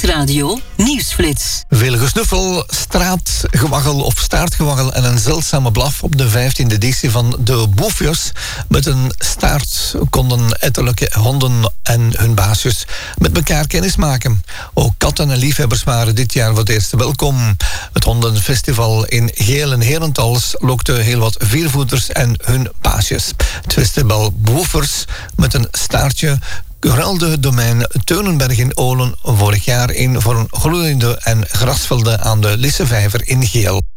Nieuwsradio Nieuwsflits. Veel gesnuffel, straatgewaggel of staartgewaggel en een zeldzame blaf op de 15e editie van de Boefjes. Met een staart konden etterlijke honden en hun baasjes met elkaar kennismaken. Ook katten en liefhebbers waren dit jaar voor het eerst welkom. Het hondenfestival in Geel en Herentals lokte heel wat viervoeters en hun baasjes. Het festival Boefers met een staartje ruilde domein Teunenberg in Olen vorig jaar in voor een gloeiende en grasvelden aan de Lissevijver in Geel.